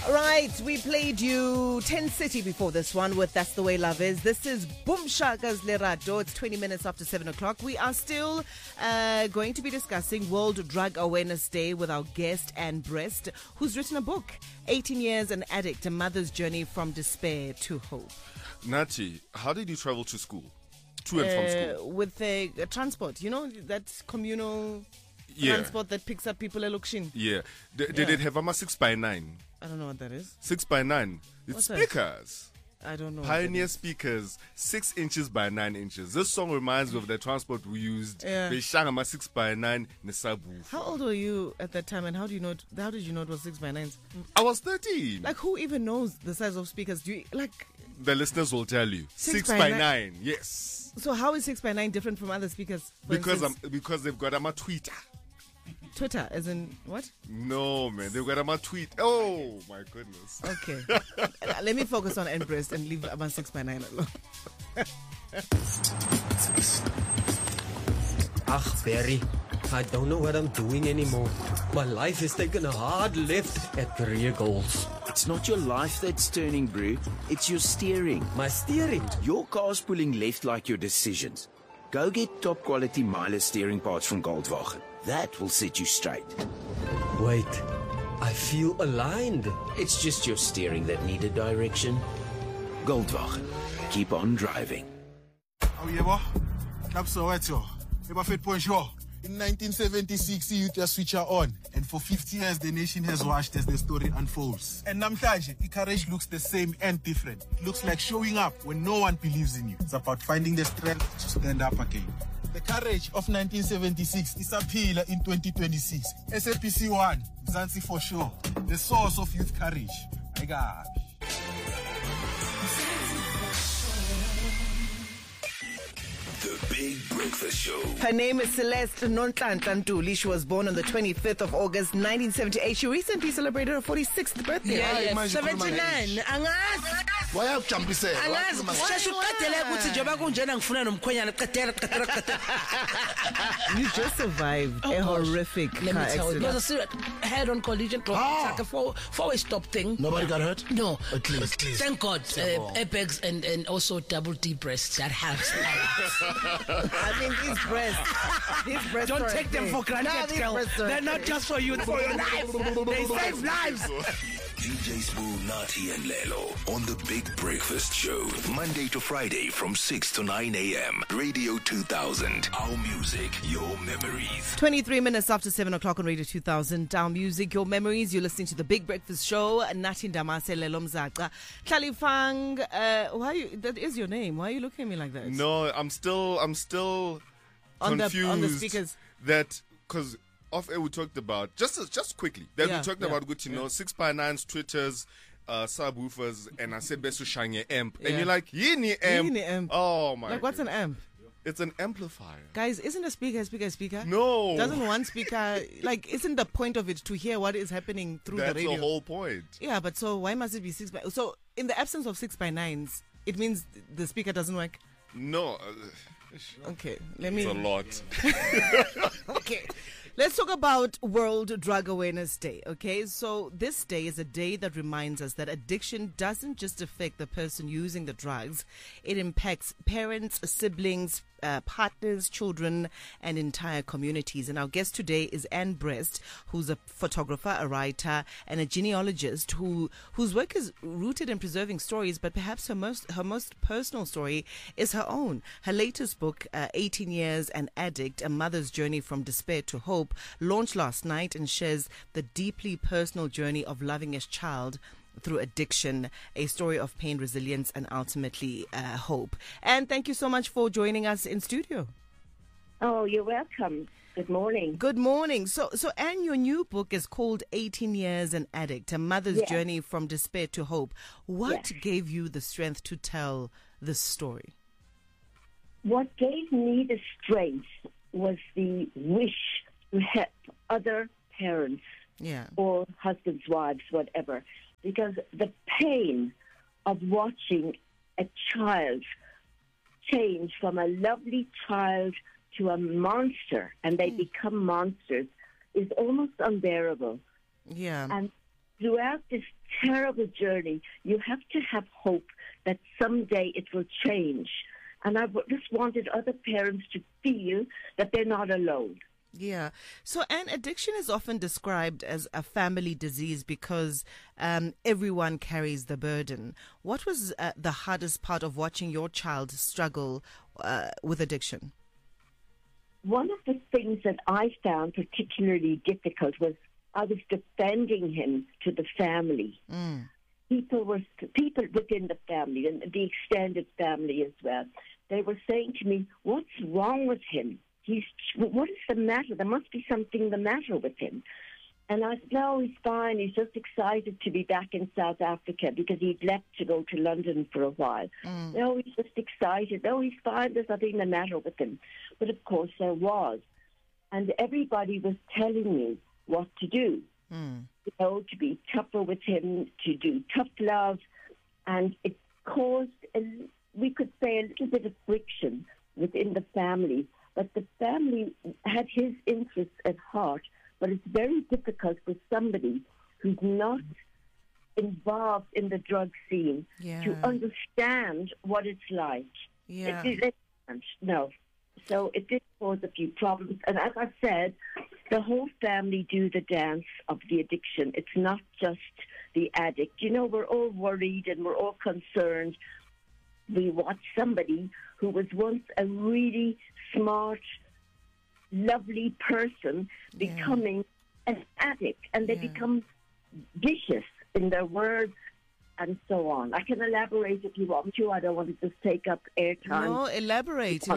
Right, we played you 10 City before this one with That's the Way Love Is. This is Boom Shaka's Lerato. It's 20 minutes after 7 o'clock. We are still going to be discussing World Drug Awareness Day with our guest, Anne Brest, who's written a book, 18 Years an Addict, A Mother's Journey from Despair to Hope. Nati, how did you travel to school? To and from school? With transport, you know, that communal transport that picks up people at Lukshin. Yeah. Did it have a 6x9? I don't know what that is. 6x9. It's What's speakers. That? I don't know. Pioneer speakers, 6 inches by 9 inches. This song reminds me of the transport we used. Yeah. 6x9 nesaboof. How old were you at that time, and how did you know it was 6x9s? I was 13. Like, who even knows the size of speakers? Do you The listeners will tell you. 6x9. Yes. So how is 6x9 different from other speakers? Because they've got a Twitter. Twitter, as in what? No, man. They've got a tweet. Oh, my goodness. Okay. Let me focus on Anne Brest and leave about 6x9 alone. Ach, Barry, I don't know what I'm doing anymore. My life has taken a hard left at career goals. It's not your life that's turning, bro. It's your steering. My steering. Your car's pulling left like your decisions. Go get top quality Miles steering parts from Goldwagen. That will set you straight. Wait, I feel aligned. It's just your steering that needed direction. Goldwagen. Keep on driving. Oh, yeah, that's so right, yo. In 1976, you just switch her on. And for 50 years, the nation has watched as the story unfolds. And namhlanje, courage looks the same and different. It looks like showing up when no one believes in you. It's about finding the strength to stand up again. The courage of 1976 is a pillar in 2026. SAPC 1, Zanzi for sure. The source of youth courage. My God. The Big Breakfast Show. Her name is Celeste Nonhlanhla Ntuli. She was born on the 25th of August, 1978. She recently celebrated her 46th birthday. Yeah, 79. Why have champisela? Angazi sheshe uqedele ukuthi njengoba kunjena ngifuna nomkhwenyana qedela. You just survived a horrific car Let me tell you, it was a accident. serious head-on collision. It's like a four-way stop thing. Nobody got hurt? No. At least. Thank God. Airbags and also double D breasts that have spikes. I mean, these breasts. Don't are take a them thing. for granted, Nah, these girl. breasts are a They're not thing. just for you, for your life. They save lives. DJ Spool, Nati and Lelo on the Big Breakfast Show. Monday to Friday from 6 to 9 a.m. Radio 2000. Our music, your memories. 23 minutes after 7 o'clock on Radio 2000. Down Music, your memories. You're listening to The Big Breakfast Show. Nati Ndamase Lelo Mzaca. Tlalifang, that is your name. Why are you looking at me like that? No, I'm still on confused. on the speakers. That, because off air we talked about, just quickly, that we talked about good to know, 6x9s, Twitters, subwoofers, and I said best to shine amp. And you're like, yini amp. Yini amp. Oh my Like, what's an amp? It's an amplifier. Guys, isn't a speaker? No. Doesn't one speaker, isn't the point of it to hear what is happening through That's the radio? the whole point. Yeah, but so why must it be 6x? So in the absence of 6x9s, it means the speaker doesn't work? No. Okay, let me... It's a lot. Okay. Let's talk about World Drug Awareness Day, okay? So this day is a day that reminds us that addiction doesn't just affect the person using the drugs. It impacts parents, siblings, partners, children, and entire communities. And our guest today is Anne Brest, who's a photographer, a writer, and a genealogist whose work is rooted in preserving stories, but perhaps her most personal story is her own. Her latest book, 18 Years an Addict, A Mother's Journey from Despair to Hope, launched last night and shares the deeply personal journey of loving a child through addiction, a story of pain, resilience, and ultimately hope. And thank you so much for joining us in studio. Oh, you're welcome. Good morning. Good morning. So Anne, your new book is called 18 Years an Addict, A Mother's Journey from Despair to Hope. What gave you the strength to tell this story? What gave me the strength was the wish to help other parents or husbands, wives, whatever. Because the pain of watching a child change from a lovely child to a monster, and they become monsters, is almost unbearable. Yeah. And throughout this terrible journey, you have to have hope that someday it will change. And I just wanted other parents to feel that they're not alone. Yeah. So, Anne, addiction is often described as a family disease because everyone carries the burden. What was the hardest part of watching your child struggle with addiction? One of the things that I found particularly difficult was I was defending him to the family. People within the family and the extended family as well. They were saying to me, "What's wrong with him? What is the matter? There must be something the matter with him." And I said, "No, he's fine. He's just excited to be back in South Africa because he'd left to go to London for a while." "No, he's just excited. No, he's fine. There's nothing the matter with him." But of course there was. And everybody was telling me what to do. You know, to be tougher with him, to do tough love. And it caused, we could say, a little bit of friction within the family. But the family had his interests at heart. But it's very difficult for somebody who's not involved in the drug scene to understand what it's like. No. So it did cause a few problems. And as I said, the whole family do the dance of the addiction. It's not just the addict. You know, we're all worried and we're all concerned. We watch somebody who was once a really smart, lovely person becoming an addict, and they become vicious in their words and so on. I can elaborate if you want to. I don't want to just take up airtime. No, elaborate,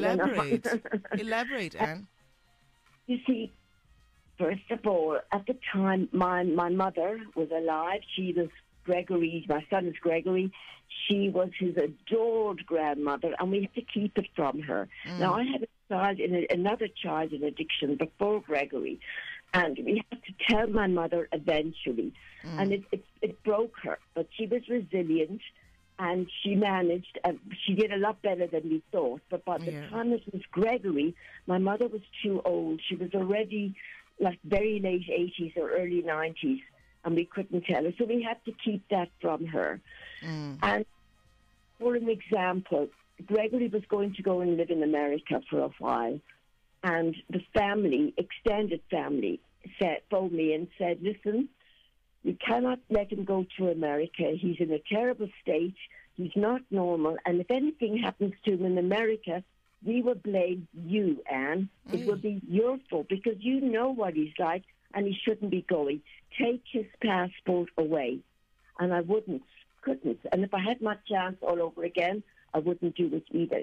Anne. You see, first of all, at the time, my mother was alive. She was Gregory. My son is Gregory. She was his adored grandmother, and we had to keep it from her. Now, I had another child in addiction before Gregory, and we had to tell my mother eventually, and it broke her. But she was resilient, and she managed, and she did a lot better than we thought. But by the time it was Gregory, my mother was too old. She was already like very late 80s or early 90s, and we couldn't tell her. So we had to keep that from her. And for an example, Gregory was going to go and live in America for a while, and the family, extended family, phoned me and said, "Listen, you cannot let him go to America. He's in a terrible state. He's not normal. And if anything happens to him in America, we will blame you, Anne. It will be your fault because you know what he's like and he shouldn't be going. Take his passport away." And I couldn't. And if I had my chance all over again, I wouldn't do it either.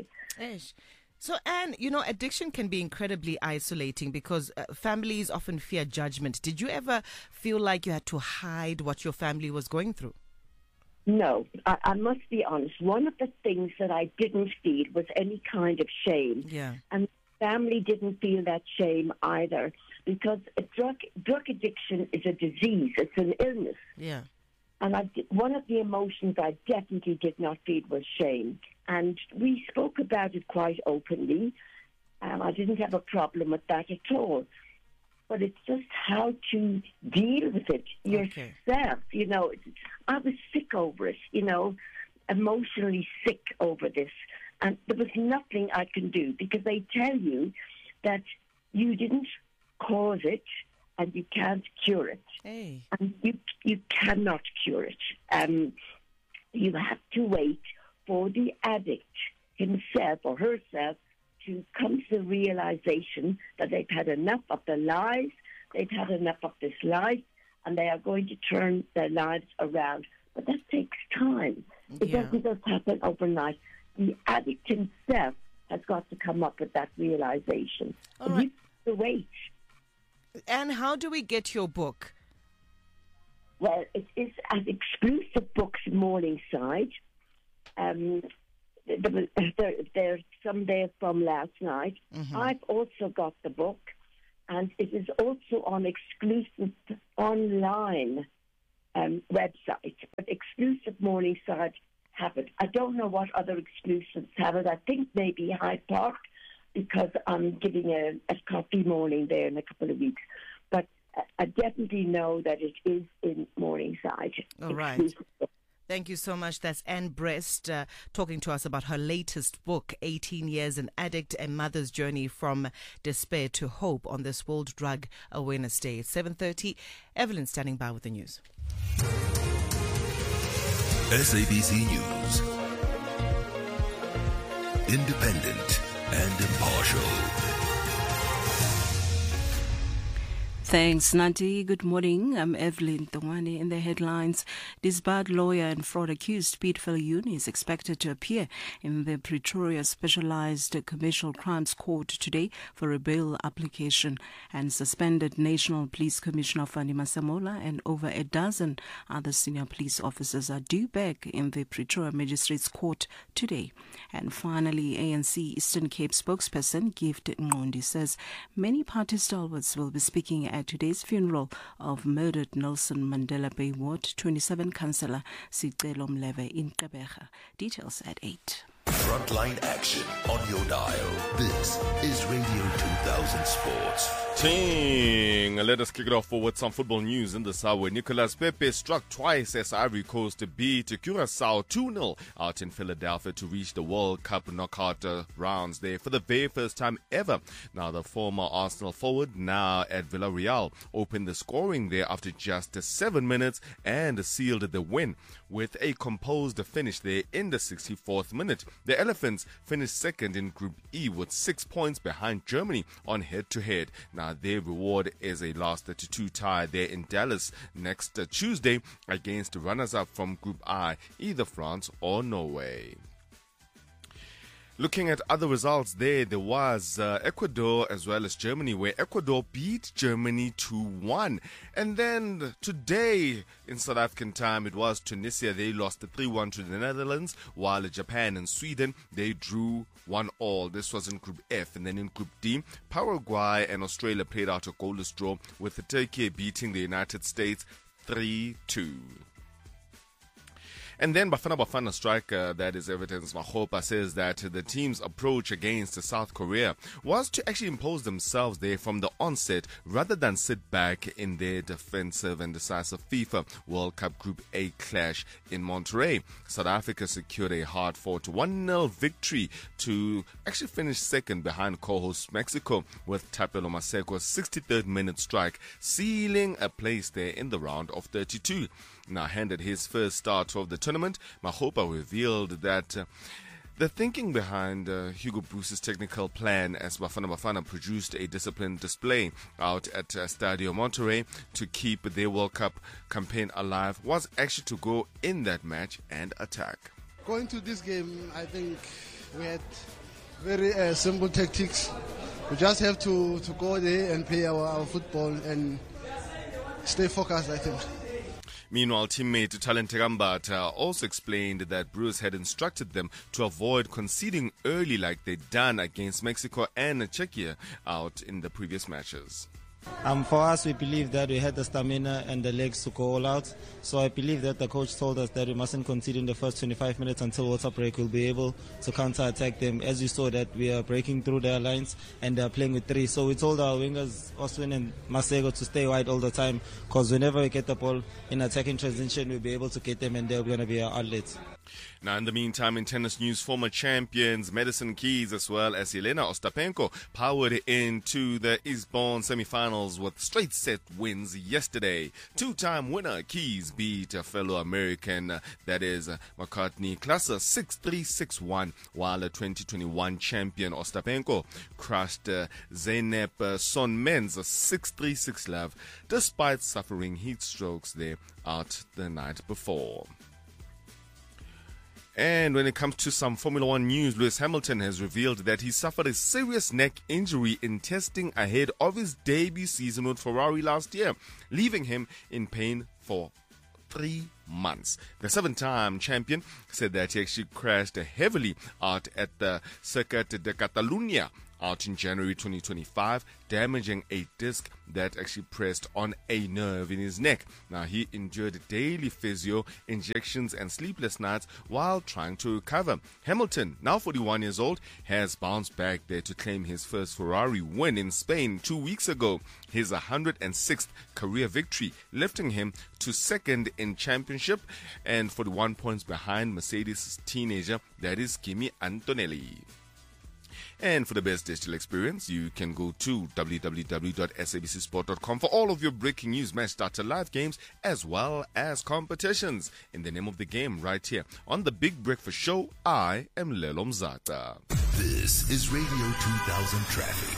So, Anne, you know, addiction can be incredibly isolating because families often fear judgment. Did you ever feel like you had to hide what your family was going through? No, I must be honest. One of the things that I didn't feel was any kind of shame. And family didn't feel that shame either because drug addiction is a disease. It's an illness. And one of the emotions I definitely did not feel was shame. And we spoke about it quite openly. I didn't have a problem with that at all. But it's just how to deal with it yourself. You know, I was sick over it, you know, emotionally sick over this. And there was nothing I can do because they tell you that you didn't cause it and you can't cure it. And you cannot cure it. You have to wait for the addict himself or herself to come to the realization that they've had enough of their lives, they've had enough of this life, and they are going to turn their lives around. But that takes time. It doesn't just happen overnight. The addict himself has got to come up with that realization. You have to wait. And how do we get your book? Well, it is at Exclusive Books Morningside. There's some there from last night. I've also got the book, and it is also on Exclusive online website. But Exclusive Morningside have it. I don't know what other exclusives have it. I think maybe Hyde Park, because I'm giving a coffee morning there in a couple of weeks. But I definitely know that it is in Morningside. side. All right. Thank you so much. That's Anne Brest talking to us about her latest book, 18 Years an Addict, a Mother's Journey from Despair to Hope, on this World Drug Awareness Day. At 7:30, Evelyn standing by with the news. SABC News. Independent and impartial. Thanks, Nandi. Good morning. I'm Evelyn Tongwane. In the headlines, disbarred lawyer and fraud accused Pete Viljoen is expected to appear in the Pretoria Specialized Commercial Crimes Court today for a bail application. And suspended National Police Commissioner Fani Masemola and over a dozen other senior police officers are due back in the Pretoria Magistrates Court today. And finally, ANC Eastern Cape spokesperson Gift Ngondi says many party stalwarts will be speaking at today's funeral of murdered Nelson Mandela Bay Ward 27 councillor Sicelo Mleve in Gqeberha. Details at 8. Frontline action on your dial. This is Radio 2000 Sports. Ting. Let us kick it off with some football news in the South. Nicolas Pepe struck twice as Ivory Coast beat Curaçao 2-0 out in Philadelphia to reach the World Cup knockout rounds there for the very first time ever. Now, the former Arsenal forward, now at Villarreal, opened the scoring there after just 7 minutes and sealed the win with a composed finish there in the 64th minute. The Elephants finished second in Group E with 6 points behind Germany on head-to-head. Now, their reward is a last 2 tie there in Dallas next Tuesday against runners-up from Group I, either France or Norway. Looking at other results there was Ecuador as well as Germany, where Ecuador beat Germany 2-1. And then today in South African time, it was Tunisia. They lost 3-1 to the Netherlands, while Japan and Sweden, they drew 1-1. This was in Group F. And then in Group D, Paraguay and Australia played out a goalless draw, with Turkey beating the United States 3-2. And then Bafana striker, that is Everton's Makgopa, says that the team's approach against South Korea was to actually impose themselves there from the onset rather than sit back in their defensive and decisive FIFA World Cup Group A clash in Monterrey. South Africa secured a hard-fought 1-0 victory to actually finish second behind co-host Mexico, with Tapelo Maseko's 63rd minute strike sealing a place there in the round of 32. Now, handed his first start of the tournament, Makgopa revealed that the thinking behind Hugo Broos's technical plan as Bafana produced a disciplined display out at Stadio Monterrey to keep their World Cup campaign alive was actually to go in that match and attack. Going to this game, I think we had very simple tactics. We just have to go there and play our football and stay focused, I think. Meanwhile, teammate Talente Gambata also explained that Bruce had instructed them to avoid conceding early like they'd done against Mexico and Czechia out in the previous matches. For us, we believe that we had the stamina and the legs to go all out. So I believe that the coach told us that we mustn't concede in the first 25 minutes until water break. We'll be able to counter-attack them. As you saw, that we are breaking through their lines and they're playing with 3. So we told our wingers, Oswin and Masego, to stay wide all the time, because whenever we get the ball in attacking transition, we'll be able to get them and they're going to be our outlets. Now, in the meantime, in tennis news, former champions Madison Keys as well as Jelena Ostapenko powered into the Eastbourne semi-finals with straight set wins yesterday. Two-time winner Keys beat a fellow American, that is McCartney Klasser, 6-3, 6-1, while the 2021 champion Ostapenko crushed Zeynep Sonmez 6-3, 6-love, despite suffering heat strokes there out the night before. And when it comes to some Formula One news, Lewis Hamilton has revealed that he suffered a serious neck injury in testing ahead of his debut season with Ferrari last year, leaving him in pain for 3 months. The 7-time champion said that he actually crashed heavily out at the Circuit de Catalunya out in January 2025, damaging a disc that actually pressed on a nerve in his neck. Now, he endured daily physio, injections and sleepless nights while trying to recover. Hamilton, now 41 years old, has bounced back there to claim his first Ferrari win in Spain 2 weeks ago. His 106th career victory, lifting him to second in championship and 41 points behind Mercedes' teenager, that is Kimi Antonelli. And for the best digital experience, you can go to www.sabcsport.com for all of your breaking news, match data, live games, as well as competitions. In the name of the game, right here on the Big Breakfast Show, I am Lelo Mzata. This is Radio 2000 Traffic.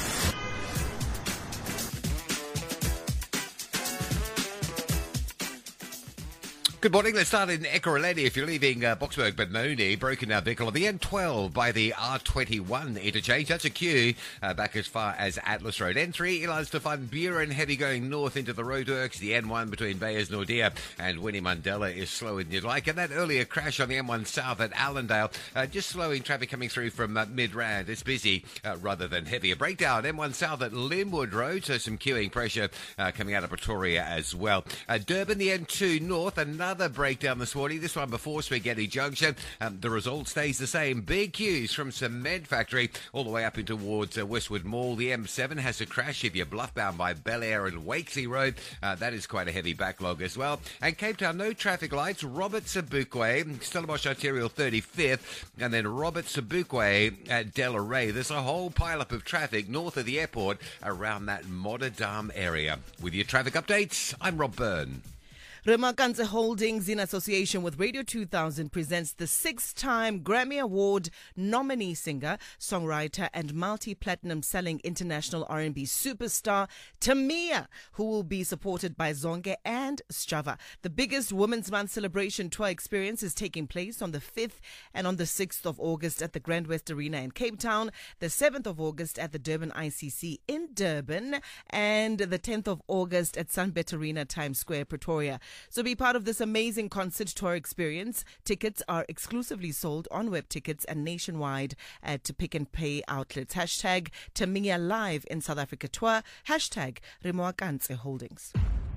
Good morning. Let's start in Ekurhuleni. If you're leaving Boksburg Benoni, broken down vehicle on the N12 by the R21 interchange. That's a queue back as far as Atlas Road. N3, Eli Stefan Buren, heavy going north into the roadworks. The N1 between Bayers Nordia and Winnie Mandela is slower than you'd like. And that earlier crash on the M1 South at Allendale, just slowing traffic coming through from Midrand. It's busy rather than heavy. A breakdown, M1 South at Linwood Road, so some queuing pressure coming out of Pretoria as well. Durban, the N2 North, another breakdown this morning, this one before Spaghetti Junction. The result stays the same. Big queues from Cement Factory all the way up in towards Westwood Mall. The M7 has a crash if you're bluff-bound by Bel Air and Wakesy Road. That is quite a heavy backlog as well. And Cape Town, no traffic lights. Robert Sobukwe, Stellenbosch Arterial 35th, and then Robert Sobukwe at Delaray. There's a whole pile-up of traffic north of the airport around that Modadam area. With your traffic updates, I'm Rob Byrne. Remakanse Holdings, in association with Radio 2000, presents the 6-time Grammy Award nominee singer, songwriter, and multi-platinum selling international R&B superstar Tamia, who will be supported by Zonke and Strava. The biggest Women's Month celebration tour experience is taking place on the 5th and on the 6th of August at the Grand West Arena in Cape Town, the 7th of August at the Durban ICC in Durban, and the 10th of August at Sunbet Arena, Times Square, Pretoria. So be part of this amazing concert tour experience. Tickets are exclusively sold on web tickets and nationwide at Pick and Pay outlets. Hashtag Tamia Live in South Africa tour. Hashtag Remakanse Holdings.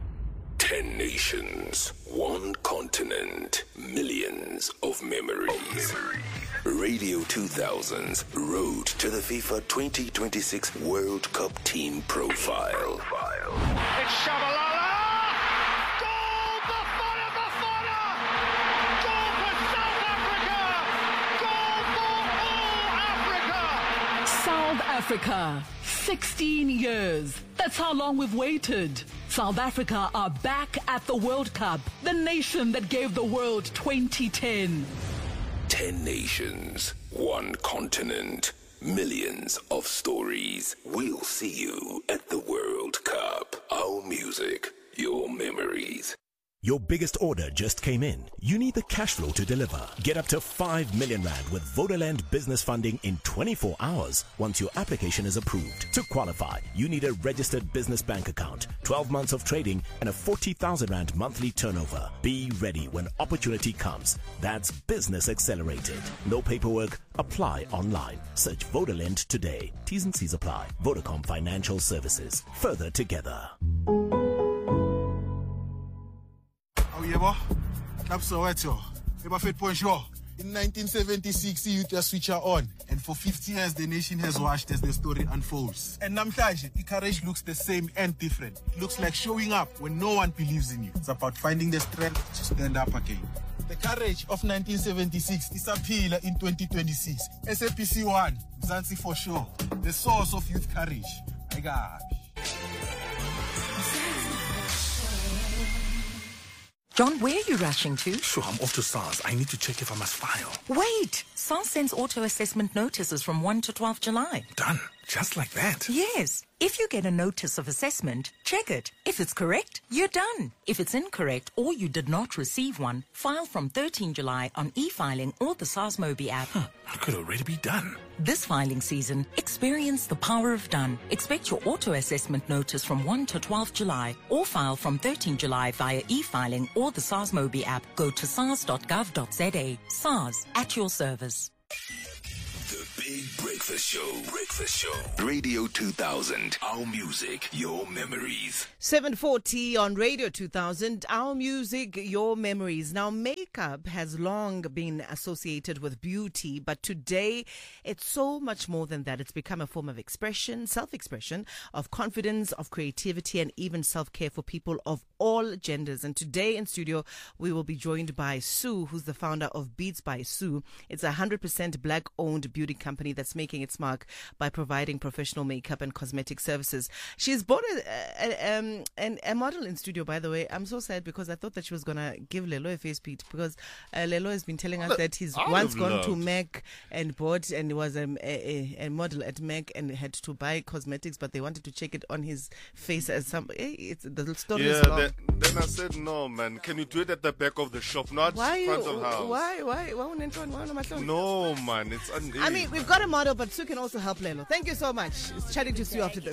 10 nations, 1 continent, millions of memories. Radio 2000's Road to the FIFA 2026 World Cup Team Profile. It's Shabalala! South Africa, 16 years. That's how long we've waited. South Africa are back at the World Cup, the nation that gave the world 2010. 10 nations, 1 continent, millions of stories. We'll see you at the World Cup. Our music, your memories. Your biggest order just came in. You need the cash flow to deliver. Get up to 5 million rand with Vodaland business funding in 24 hours once your application is approved. To qualify, you need a registered business bank account, 12 months of trading, and a 40,000 rand monthly turnover. Be ready when opportunity comes. That's Business Accelerated. No paperwork. Apply online. Search Vodaland today. T's and C's apply. Vodacom Financial Services. Further together. Yebo, Club Soweto, Eba Fit Point Show. In 1976, the youth switch on, and for 50 years, the nation has watched as the story unfolds. And namhlanje, the courage looks the same and different. It looks like showing up when no one believes in you. It's about finding the strength to stand up again. The courage of 1976 is appeal in 2026. SAPC 1, Mzansi for sure. The source of youth courage. I got. John, where are you rushing to? Sure, I'm off to SARS. I need to check if I must file. Wait! SARS sends auto-assessment notices from 1 to 12 July. Done. Just like that? Yes. If you get a notice of assessment, check it. If it's correct, you're done. If it's incorrect or you did not receive one, file from 13 July on e-filing or the SARS Mobi app. It could already be done. This filing season, experience the power of done. Expect your auto-assessment notice from 1 to 12 July or file from 13 July via e-filing or the SARS Mobi app. Go to sars.gov.za. SARS, at your service. The Big Breakfast Breakfast Show. Radio 2000. Our music, your memories. 7:40 on Radio 2000. Our music, your memories. Now, makeup has long been associated with beauty, but today it's so much more than that. It's become a form of expression, self-expression, of confidence, of creativity, and even self-care for people of all genders. And today in studio, we will be joined by Sue, who's the founder of Beats by Sue. It's a 100% black-owned beauty company that's making its mark by providing professional makeup and cosmetic services. She's bought a model in studio, by the way. I'm so sad because I thought that she was going to give Lelo a face beat because Lelo has been telling us that he's once gone to MAC and bought and was a model at MAC and had to buy cosmetics, but they wanted to check it on his face as some. It's the story is long. Then I said, no, man. Can you do it at the back of the shop, not front of house? Why? No, man. It's I mean, we've got a model, but Sue can also help Lelo. Thank you so much. It's chatting to Sue after this.